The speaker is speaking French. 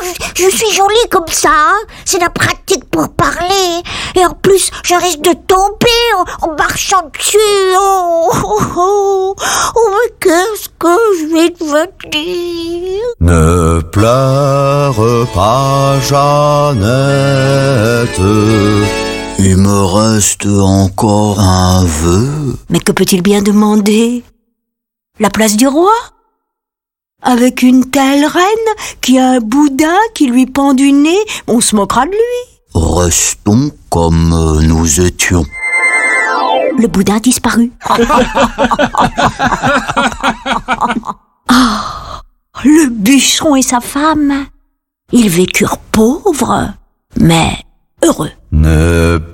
je suis jolie comme ça, hein. C'est la pratique pour parler. Et en plus, je risque de tomber en marchant dessus. Oh, mais qu'est-ce que je vais devenir? Ne pleure pas, Jeannette. Il me reste encore un vœu. Mais que peut-il bien demander? La place du roi? Avec une telle reine qui a un boudin qui lui pend du nez, on se moquera de lui. Restons comme nous étions. Le boudin a disparu. Le bûcheron et sa femme, ils vécurent pauvres, mais heureux. Ne